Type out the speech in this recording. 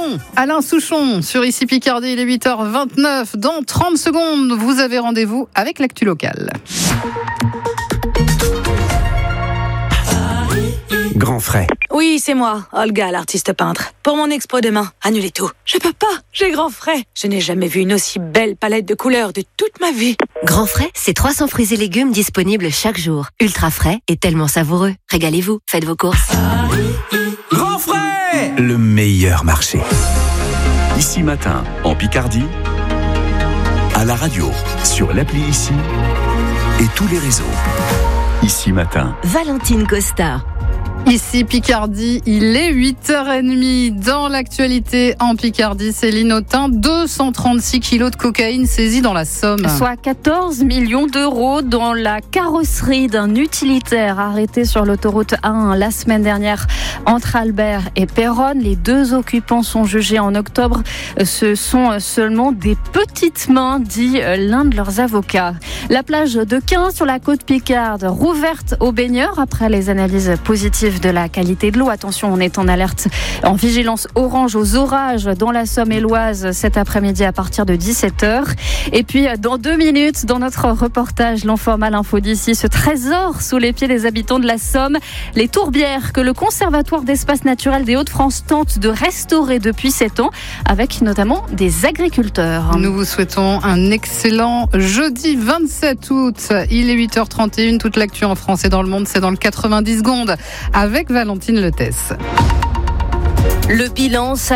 Alain Souchon sur Ici Picardie, il est 8h29. Dans 30 secondes, vous avez rendez-vous avec l'actu locale. Grand frais. Oui, c'est moi, Olga, l'artiste peintre. Pour mon expo demain, annulez tout. Je peux pas, j'ai grand frais. Je n'ai jamais vu une aussi belle palette de couleurs de toute ma vie. Grand frais, c'est 300 fruits et légumes disponibles chaque jour. Ultra frais et tellement savoureux. Régalez-vous, faites vos courses. Grand frais, le meilleur marché. Ici Matin, en Picardie, à la radio, sur l'appli Ici et tous les réseaux. Ici Matin. Valentine Costa. Ici Picardie, il est 8h30. Dans l'actualité en Picardie, Céline Autain, 236 kilos de cocaïne saisis dans la Somme. Soit 14 millions d'euros dans la carrosserie d'un utilitaire arrêté sur l'autoroute A1 la semaine dernière entre Albert et Péronne. Les deux occupants sont jugés en octobre. Ce sont seulement des petites mains, dit l'un de leurs avocats. La plage de Quin sur la côte picarde, rouverte aux baigneurs après les analyses positives de la qualité de l'eau. Attention, on est en alerte, en vigilance orange aux orages dans la Somme et l'Oise cet après-midi à partir de 17h. Et puis, dans 2 minutes, dans notre reportage, l'informe à l'info d'ici, ce trésor sous les pieds des habitants de la Somme, les tourbières que le Conservatoire d'espace naturel des Hauts-de-France tente de restaurer depuis 7 ans, avec notamment des agriculteurs. Nous vous souhaitons un excellent jeudi 27 août. Il est 8h31. Toute l'actu en France et dans le monde, c'est dans le 90 secondes avec Valentine Letesse. Le bilan